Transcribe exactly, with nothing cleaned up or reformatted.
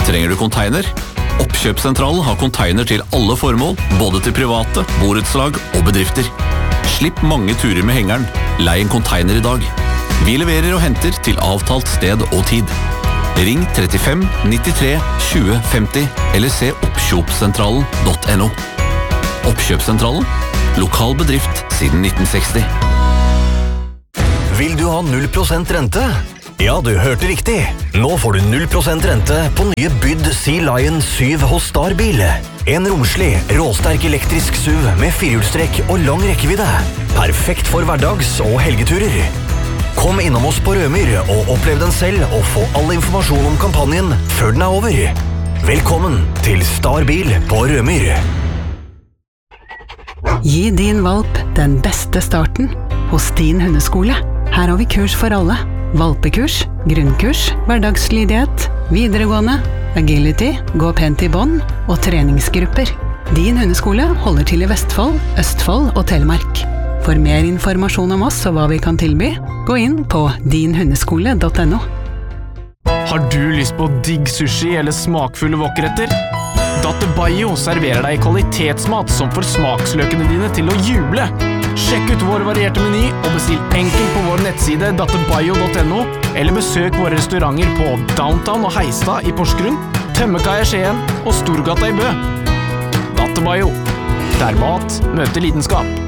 Trenger du container? Oppkjøpssentralen har container til alle formål, både til private, borettslag og bedrifter. Slipp mange turer med hengeren. Lei en container i dag. Vi leverer og henter til avtalt sted og tid. Ring trettifem nittitre tjue femti eller se oppkjøpssentralen punktum no. Oppkjøpssentralen, lokal bedrift siden nitten seksti. Vil du ha null prosent rente? Ja, du hørte riktig. Nå får du null prosent rente på nye bydd Sea Lion syv hos Starbil. En romslig, råsterk elektrisk S U V med firehjulstrekk og lang rekkevidde. Perfekt for hverdags- og helgeturer. Kom innom oss på Rømyr og opplev den selv og få all informasjon om kampanjen før den er over. Velkommen til Starbil på Rømyr. Gi din valp den beste starten hos din hundeskole. Her har vi kurs for alle. Valpekurs, grunnkurs, hverdagslydighet, videregående, agility, gå pent i bånd og treningsgrupper. Din hundeskole holder til i Vestfold, Østfold og Telemark. For mer informasjon om oss og hva vi kan tilby, gå inn på din hundeskole punktum no. Har du lyst på digg sushi eller smakfulle wokretter? Dattebayo serverer deg kvalitetsmat som får smaksløkene dine til å juble. Sjekk ut vår varierte meny og bestill enkelt på vår nettside dattebayo punktum no eller besøk våre restauranter på Downtown og Heistad i Porsgrunn, Tømmekaia i Skien og Storgata i Bø. Dattebayo, der mat møter lidenskap.